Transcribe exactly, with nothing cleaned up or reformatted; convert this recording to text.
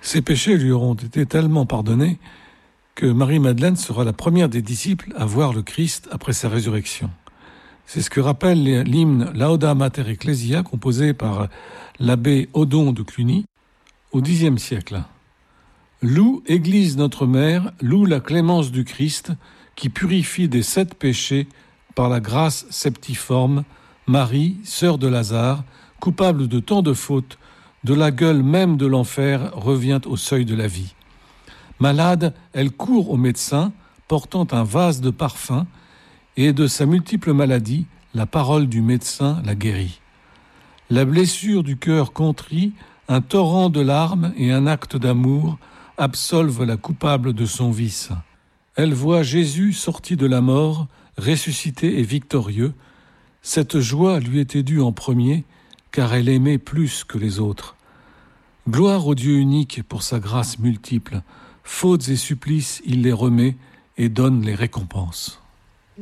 Ses péchés lui auront été tellement pardonnés que Marie-Madeleine sera la première des disciples à voir le Christ après sa résurrection. C'est ce que rappelle l'hymne Lauda Mater Ecclesia, composé par l'abbé Odon de Cluny au Xe siècle. Loue, Église notre Mère, loue la clémence du Christ, qui purifie des sept péchés par la grâce septiforme, Marie, sœur de Lazare, coupable de tant de fautes, de la gueule même de l'enfer, revient au seuil de la vie. Malade, elle court au médecin, portant un vase de parfum, et de sa multiple maladie, la parole du médecin la guérit. La blessure du cœur contrit, un torrent de larmes et un acte d'amour absolvent la coupable de son vice. Elle voit Jésus sorti de la mort, ressuscité et victorieux. Cette joie lui était due en premier, car elle aimait plus que les autres. Gloire au Dieu unique pour sa grâce multiple. Fautes et supplices, il les remet et donne les récompenses.